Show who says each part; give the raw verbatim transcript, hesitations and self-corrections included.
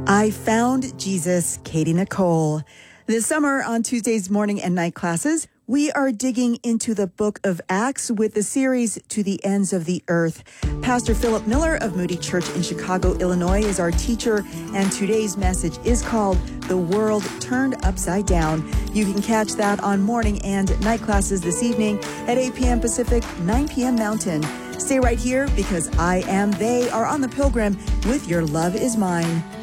Speaker 1: I Found Jesus, Katie Nicole. This summer on Tuesday's morning and night classes, we are digging into the book of Acts with the series To the Ends of the Earth. Pastor Philip Miller of Moody Church in Chicago, Illinois is our teacher, and today's message is called The World Turned Upside Down. You can catch that on morning and night classes this evening at eight p.m. Pacific, nine p.m. Mountain. Stay right here because I Am They are on the pilgrim with Your Love Is Mine.